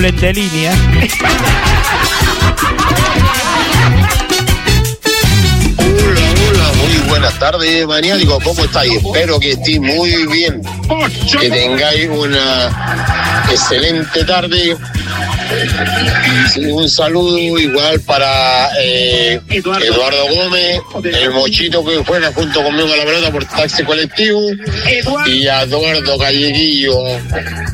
de línea. Hola, muy buenas tardes, maniático. ¿Cómo estáis? Espero que estéis muy bien. Que tengáis una excelente tarde. Un saludo igual para Eduardo Gómez, el mochito que juega junto conmigo a la pelota por taxi colectivo, y a Eduardo Calleguillo.